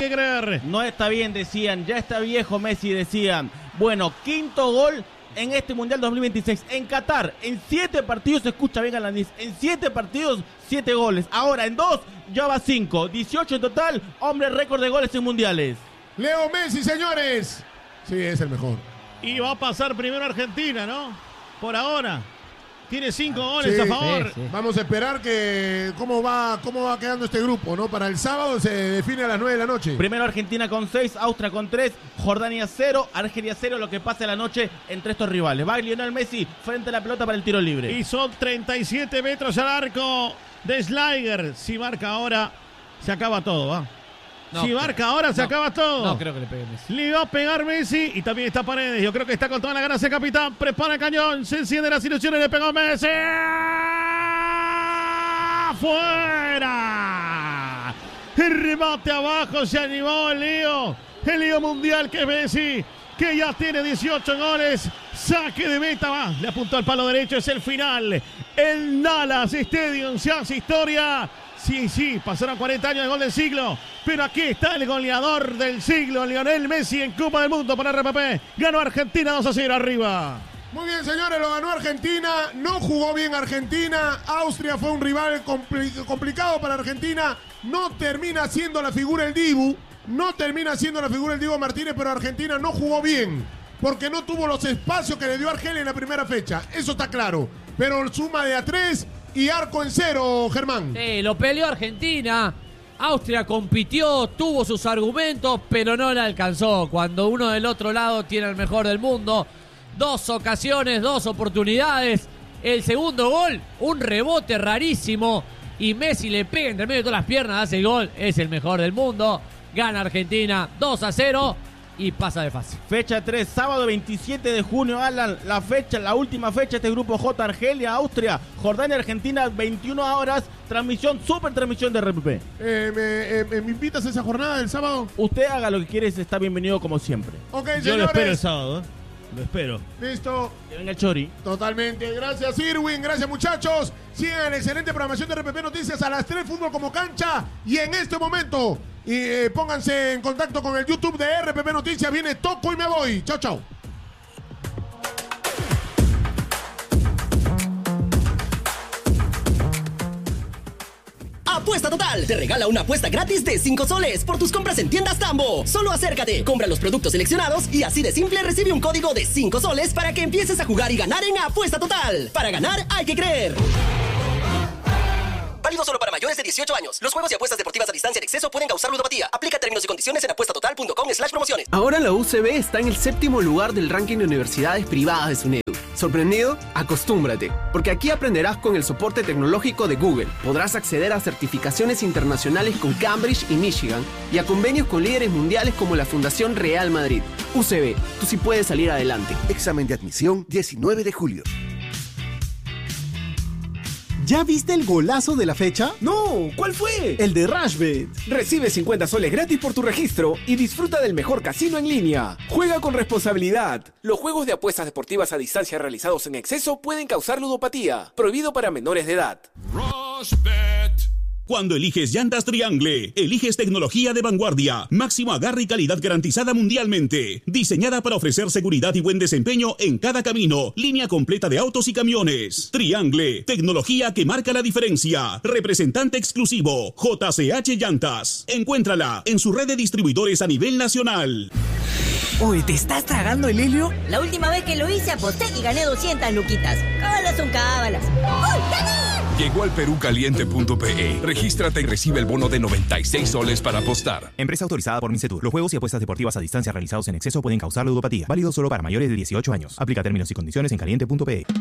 que creer. No está bien, decían, ya está viejo Messi, decían. Bueno, quinto gol en este Mundial 2026. En Qatar, en 7 partidos, escucha bien Alanis, en 7 partidos, 7 goles. Ahora, en 2, ya va 5. 18 en total, hombre récord de goles en mundiales. Leo Messi, señores. Sí, es el mejor. Y va a pasar primero Argentina, ¿no? Por ahora. Tiene 5 goles a favor. Sí. Vamos a esperar que cómo va quedando este grupo, ¿no? Para el sábado se define a las 9 de la noche. Primero Argentina con 6, Austria con 3, Jordania 0, Argelia 0, lo que pase la noche entre estos rivales. Va Lionel Messi frente a la pelota para el tiro libre. Y son 37 metros al arco de Schlager. Si marca ahora, se acaba todo, ¿va? Si marca ahora, se acaba todo. No creo que le pegue Messi. Le va a pegar Messi y también está Paredes. Yo creo que está con toda la ganas el capitán. Prepara el cañón. Se encienden las ilusiones. Le pegó Messi. ¡Fuera! El remate abajo. Se animó el lío. El lío mundial que es Messi, que ya tiene 18 goles. Saque de meta. Va. Le apuntó al palo derecho. Es el final. El Dallas Stadium se hace historia. Sí, pasaron 40 años de gol del siglo, pero aquí está el goleador del siglo, Lionel Messi en Copa del Mundo para RPP. Ganó Argentina 2-0 arriba. Muy bien, señores, lo ganó Argentina. No jugó bien Argentina. Austria fue un rival complicado para Argentina. No termina siendo la figura el Dibu. Martínez, pero Argentina no jugó bien, porque no tuvo los espacios que le dio Argelia en la primera fecha. Eso está claro. Pero suma de a 3 y arco en 0, Germán. Lo peleó Argentina. Austria compitió, tuvo sus argumentos, pero no le alcanzó. Cuando uno del otro lado tiene el mejor del mundo, 2 ocasiones, 2 oportunidades. El segundo gol, un rebote rarísimo. Y Messi le pega entre medio de todas las piernas, hace el gol. Es el mejor del mundo. Gana Argentina 2-0. Y pasa de fase. Fecha 3, sábado 27 de junio, Alan. La última fecha de este grupo J, Argelia, Austria, Jordania, Argentina, 21 horas. Super transmisión de RPP. ¿Me invitas a esa jornada del sábado? Usted haga lo que quiere, está bienvenido como siempre. Ok, señores. Yo lo espero el sábado, ¿eh? Lo espero. Listo. Que venga el Chori. Totalmente. Gracias, Irwin. Gracias, muchachos. Sigan la excelente programación de RPP Noticias a las 3, Fútbol como Cancha. Y en este momento, pónganse en contacto con el YouTube de RPP Noticias. Viene Toco y me voy. Chao, chao. Apuesta Total te regala una apuesta gratis de 5 soles por tus compras en tiendas Tambo. Solo acércate, compra los productos seleccionados y así de simple recibe un código de 5 soles para que empieces a jugar y ganar en Apuesta Total. Para ganar hay que creer. Válido solo para mayores de 18 años. Los juegos y apuestas deportivas a distancia en exceso pueden causar ludopatía. Aplica términos y condiciones en apuestatotal.com/promociones. Ahora la UCB está en el 7º lugar del ranking de universidades privadas de SUNEDU. ¿Sorprendido? Acostúmbrate, porque aquí aprenderás con el soporte tecnológico de Google. Podrás acceder a certificaciones internacionales con Cambridge y Michigan y a convenios con líderes mundiales como la Fundación Real Madrid. UCB, tú sí puedes salir adelante. Examen de admisión 19 de julio. ¿Ya viste el golazo de la fecha? No, ¿cuál fue? El de Rashbet. Recibe 50 soles gratis por tu registro y disfruta del mejor casino en línea. Juega con responsabilidad. Los juegos de apuestas deportivas a distancia realizados en exceso pueden causar ludopatía. Prohibido para menores de edad. Rashbet. Cuando eliges llantas Triangle, eliges tecnología de vanguardia, máximo agarre y calidad garantizada mundialmente, diseñada para ofrecer seguridad y buen desempeño en cada camino, línea completa de autos y camiones. Triangle, tecnología que marca la diferencia. Representante exclusivo, JCH Llantas. Encuéntrala en su red de distribuidores a nivel nacional. Oye, ¿te estás tragando el helio? La última vez que lo hice aposté y gané 200 luquitas. Cábalas son cábalas. ¡Uy, gané! Llegó al perucaliente.pe. Regístrate y recibe el bono de 96 soles para apostar. Empresa autorizada por Mincetur. Los juegos y apuestas deportivas a distancia realizados en exceso pueden causar ludopatía. Válido solo para mayores de 18 años. Aplica términos y condiciones en caliente.pe.